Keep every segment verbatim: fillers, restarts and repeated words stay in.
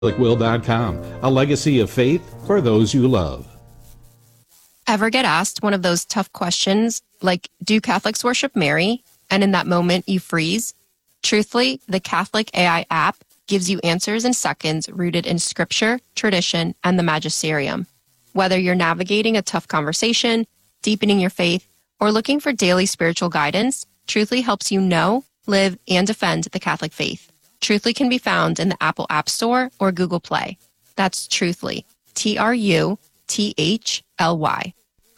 will dot com, a legacy of faith for those you love. Ever get asked one of those tough questions, like, do Catholics worship Mary? And in that moment, you freeze? Truthfully, the Catholic A I app gives you answers in seconds rooted in scripture, tradition, and the magisterium. Whether you're navigating a tough conversation, deepening your faith, or looking for daily spiritual guidance, Truthfully helps you know, live, and defend the Catholic faith. Truthfully can be found in the Apple App Store or Google Play. That's Truthfully, T R U T H L Y.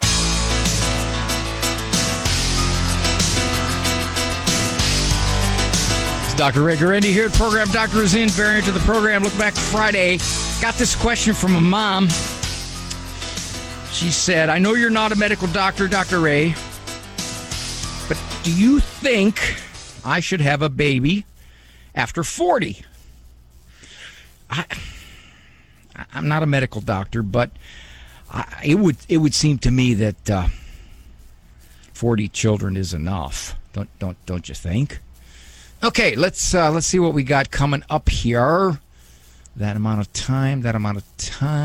It's Doctor Ray Guarendi here at the program. Doctor Rosine, variant of the program. Look back Friday. Got this question from a mom. She said, I know you're not a medical doctor, Doctor Ray, but do you think I should have a baby after forty? I, I'm not a medical doctor, but I, it would it would seem to me that uh, forty children is enough. Don't don't don't you think? Okay, let's uh, let's see what we got coming up here. That amount of time. That amount of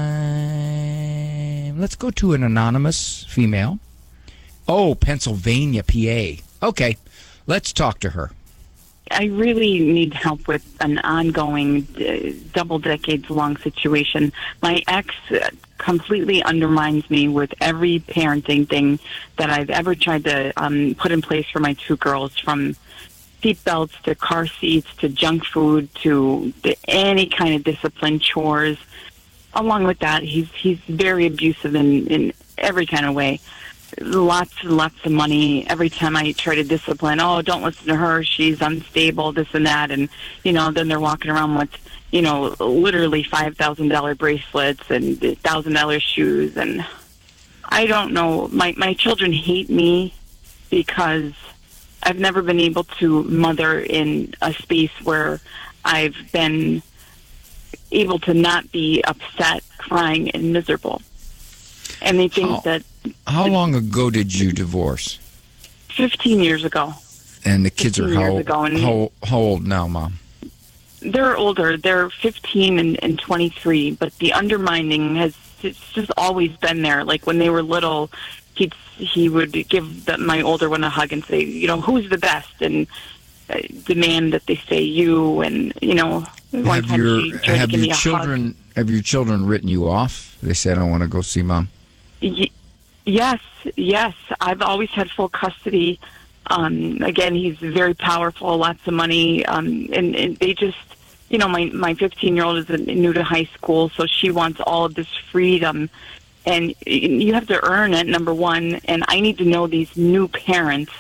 time. Let's go to an anonymous female. Oh, Pennsylvania, P A. Okay, let's talk to her. I really need help with an ongoing, uh, double decades long situation. My ex uh, completely undermines me with every parenting thing that I've ever tried to um, put in place for my two girls, from seatbelts to car seats to junk food to the, any kind of discipline, chores. Along with that, he's he's very abusive in, in every kind of way. Lots and lots of money. Every time I try to discipline, oh, don't listen to her, she's unstable, this and that. And, you know, then they're walking around with, you know, literally five thousand dollars bracelets and one thousand dollars shoes. And I don't know. My, my children hate me because I've never been able to mother in a space where I've been able to not be upset, crying, and miserable. And they think how, that... How long ago did you divorce? fifteen years ago. And the kids are how, ago, and how, how old now, Mom? They're older. They're fifteen and, and twenty-three, but the undermining has it's just always been there. Like when they were little, he'd, he would give the, my older one a hug and say, you know, who's the best? And uh, demand that they say you, and, you know... One have your, she tried have to give your me a children hug. Have your children written you off? They said, I want to go see Mom. Y- yes, yes. I've always had full custody. Um, again, he's very powerful, lots of money, um, and, and they just, you know, my my fifteen-year-old is new to high school, so she wants all of this freedom, and you have to earn it, number one. And I need to know these new parents,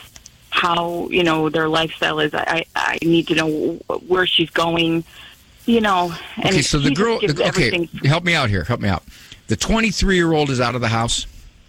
how, you know, their lifestyle is. I I need to know where she's going. You know, and okay, so the girl, the, okay, everything. help me out here, help me out. The twenty-three-year-old is out of the house?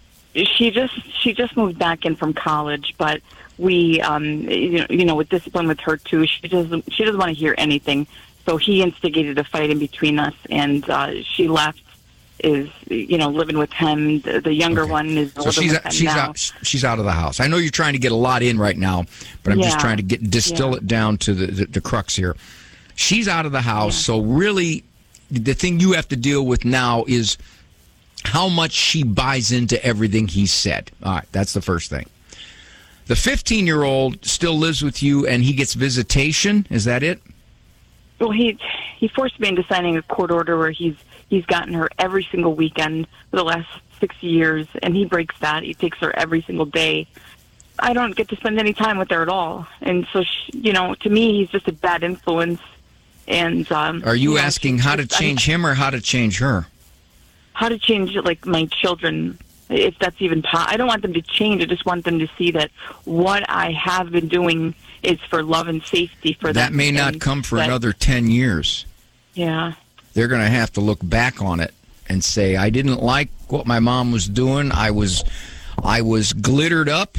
She just she just moved back in from college, but we, um, you know, you know, with discipline with her too, she doesn't she doesn't want to hear anything. So he instigated a fight in between us, and uh, she left. Is you know living with him. The, the younger okay. one is so living she's with him she's now. out she's out of the house. I know you're trying to get a lot in right now, but I'm yeah. just trying to get distill yeah. it down to the, the the crux here. She's out of the house, yeah. so really, the thing you have to deal with now is how much she buys into everything he said. All right, that's the first thing. The fifteen-year-old still lives with you, and he gets visitation. Is that it? Well, he he forced me into signing a court order where he's he's gotten her every single weekend for the last six years, and he breaks that. He takes her every single day. I don't get to spend any time with her at all, and so she, you know, to me, he's just a bad influence. And um, are you, you know, asking how to just, change I mean, him or how to change her? How to change like my children, if that's even possible. I don't want them to change. I just want them to see that what I have been doing is for love and safety for them. That may not come for that, another ten years. Yeah. They're going to have to look back on it and say, I didn't like what my mom was doing. I was, I was glittered up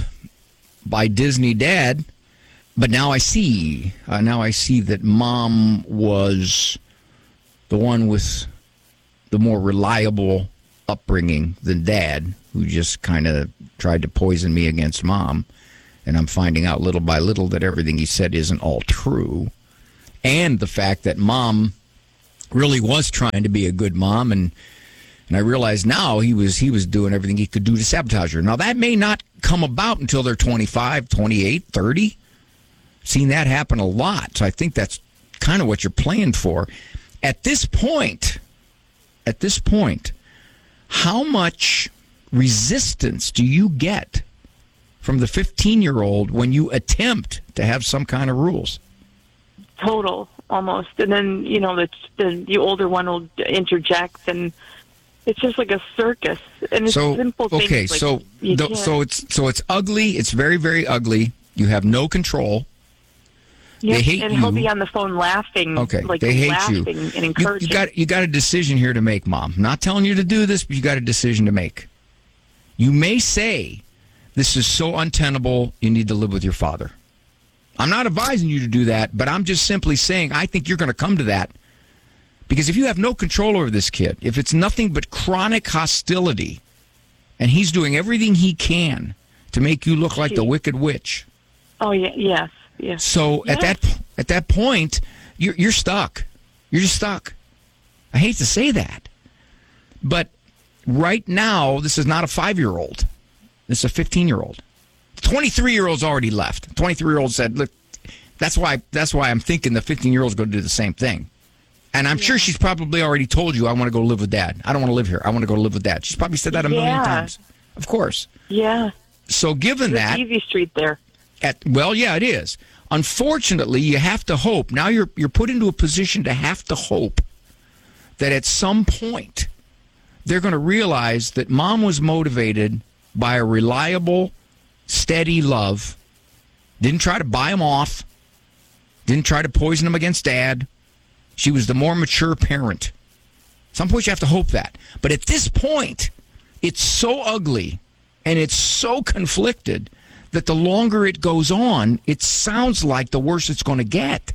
by Disney Dad, but now I see. Uh, now I see that Mom was the one with the more reliable upbringing than Dad, who just kind of tried to poison me against Mom. And I'm finding out little by little that everything he said isn't all true. And the fact that Mom really was trying to be a good mom, and and I realize now he was he was doing everything he could do to sabotage her. Now, that may not come about until they're twenty-five, twenty-eight, thirty. Seen that happen a lot. So I think that's kind of what you're playing for. At this point, at this point, how much resistance do you get from the fifteen-year-old when you attempt to have some kind of rules? Total, almost. And then, you know, the, the, the older one will interject, and it's just like a circus. And it's so, simple things. Okay, like so you th- can't- so it's so it's ugly. It's very, very ugly. You have no control. Yep, They hate and you. he'll be on the phone laughing, Okay, like they hate laughing you. and You, encouraging. you got you got a decision here to make, Mom. I'm not telling you to do this, but you got a decision to make. You may say, "This is so untenable. You need to live with your father." I'm not advising you to do that, but I'm just simply saying I think you're going to come to that, because if you have no control over this kid, if it's nothing but chronic hostility, and he's doing everything he can to make you look like the Wicked Witch. Oh yeah, yes, yes. So yes. at that at that point, you're you're stuck. You're just stuck. I hate to say that, but right now, this is not a five-year-old. This is a fifteen-year-old. twenty-three-year-old's already left. twenty-three-year-old said, "Look, that's why that's why I'm thinking the fifteen-year-old's going to do the same thing." And I'm yeah. sure she's probably already told you, "I want to go live with Dad. I don't want to live here. I want to go live with Dad." She's probably said that a yeah. million times. Of course. Yeah. So given It's that, easy street there. At, well, yeah, it is. Unfortunately, you have to hope. Now you're you're put into a position to have to hope that at some point they're going to realize that Mom was motivated by a reliable, steady love. Didn't try to buy him off. Didn't try to poison him against Dad. She was the more mature parent. At some point you have to hope that. But at this point, it's so ugly and it's so conflicted that the longer it goes on, it sounds like the worse it's going to get.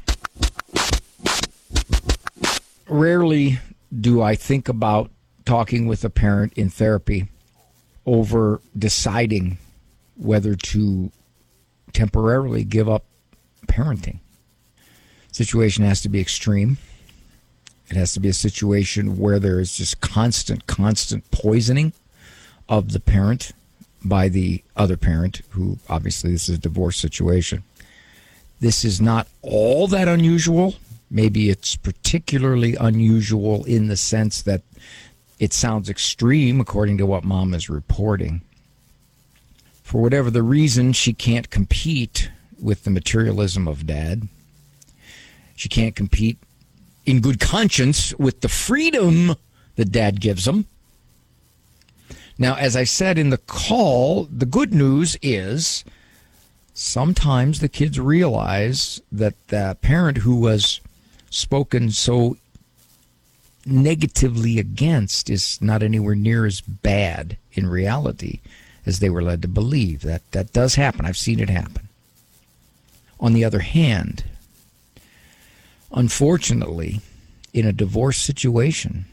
Rarely do I think about talking with a parent in therapy over deciding whether to temporarily give up parenting. Situation has to be extreme. It has to be a situation where there is just constant, constant poisoning of the parent by the other parent, who obviously this is a divorce situation. This is not all that unusual. Maybe it's particularly unusual in the sense that it sounds extreme according to what Mom is reporting. For whatever the reason, she can't compete with the materialism of Dad. She can't compete in good conscience with the freedom that Dad gives them. Now, as I said in the call, the good news is sometimes the kids realize that the parent who was spoken so negatively against is not anywhere near as bad in reality as they were led to believe. That that does happen. I've seen it happen. On the other hand, unfortunately, in a divorce situation,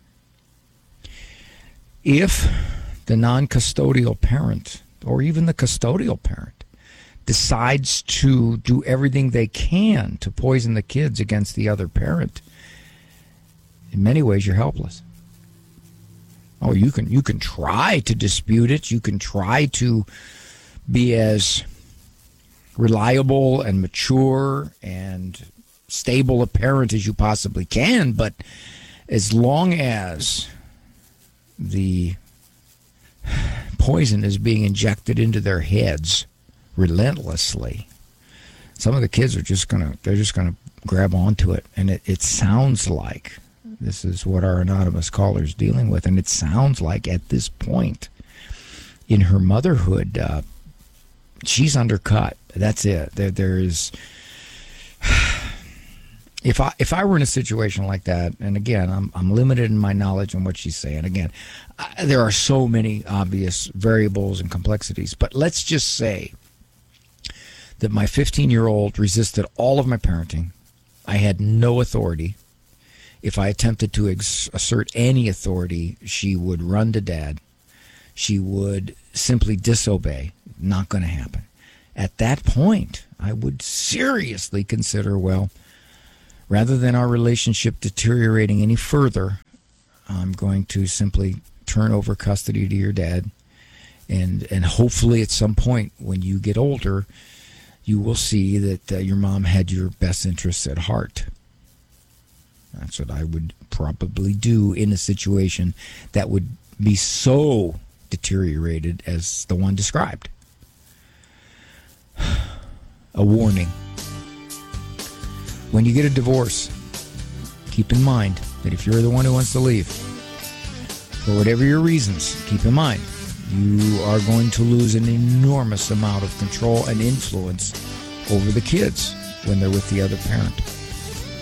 if the non-custodial parent or even the custodial parent decides to do everything they can to poison the kids against the other parent, in many ways you're helpless. Oh, you can you can try to dispute it. You can try to be as reliable and mature and stable a parent as you possibly can, but as long as the poison is being injected into their heads relentlessly, some of the kids are just gonna they're just gonna grab onto it. And it, it sounds like this is what our anonymous caller is dealing with, and it sounds like at this point in her motherhood, uh, she's undercut. That's it. There, there is. If I if I were in a situation like that, and again, I'm I'm limited in my knowledge on what she's saying. Again, I, there are so many obvious variables and complexities. But let's just say that my fifteen-year-old resisted all of my parenting. I had no authority. If I attempted to ex- assert any authority, she would run to Dad. She would simply disobey. Not going to happen. At that point, I would seriously consider, well, Rather than our relationship deteriorating any further, I'm going to simply turn over custody to your dad. And and hopefully at some point when you get older, you will see that uh, your mom had your best interests at heart. That's what I would probably do in a situation that would be so deteriorated as the one described. A warning. When you get a divorce, keep in mind that if you're the one who wants to leave, for whatever your reasons, keep in mind, you are going to lose an enormous amount of control and influence over the kids when they're with the other parent.